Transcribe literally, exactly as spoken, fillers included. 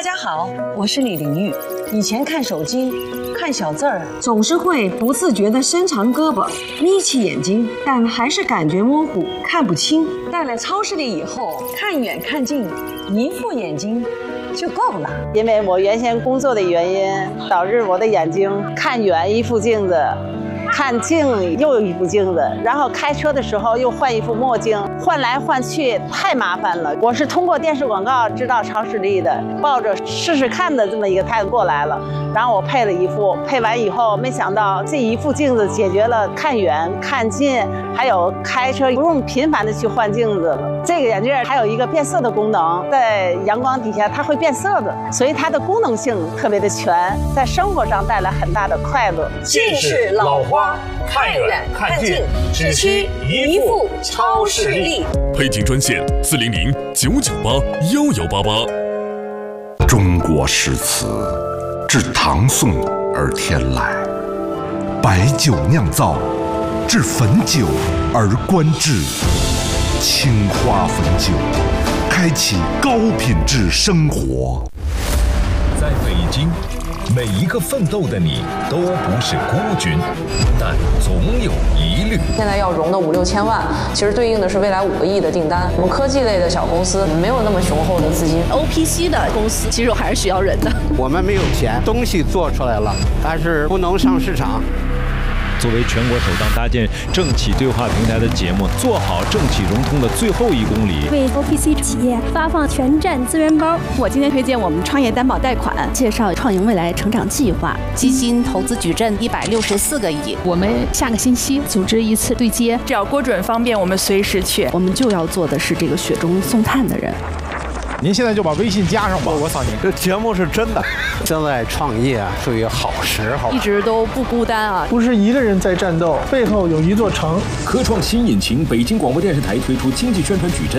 家好，我是李玲玉。以前看手机看小字儿，总是会不自觉地伸长胳膊，眯起眼睛，但还是感觉模糊，看不清。到了超市里以后，看远看近，一副眼睛就够了。 因为我原先工作的原因，导致我的眼睛看远一副镜子，看近又一副镜子，然后开车的时候又换一副墨镜，换来换去太麻烦了。我是通过电视广告知道超视力的，抱着试试看的这么一个态度过来了。然后我配了一副，配完以后，没想到这一副镜子解决了看远、看近，还有开车不用频繁的去换镜子了。这个眼镜还有一个变色的功能，在阳光底下它会变色的，所以它的功能性特别的全，在生活上带来很大的快乐。 近视老花，看远看近，只需一副超视力。 配镜专线四零零九九八幺幺八八。 中国诗词自唐宋而天来，白酒酿造，至汾酒而观之。青花汾酒，开启高品质生活。 在北京，每一个奋斗的你都不是孤军，但总有疑虑。 现在要融的五六千万，其实对应的是未来五个亿的订单。我们科技类的小公司没有那么雄厚的资金。 O P C 的公司其实我还是需要人的。 我们没有钱，东西做出来了，但是不能上市场。 作为全国首档搭建政企对话平台的节目，做好政企融通的最后一公里， 为 O P C 企业发放全站资源包。 我今天推荐我们创业担保贷款， 介绍创盈未来成长计划，基金投资矩阵一百六十四个亿。 我们下个星期组织一次对接， 只要郭准方便，我们随时去。 我们就要做的是这个雪中送炭的人。 您现在就把微信加上吧， 我扫您。这节目是真的。现在创业啊，属于好时候， 一直都不孤单啊， 不是一个人在战斗，背后有一座城。 科创新引擎，北京广播电视台推出经济宣传矩阵。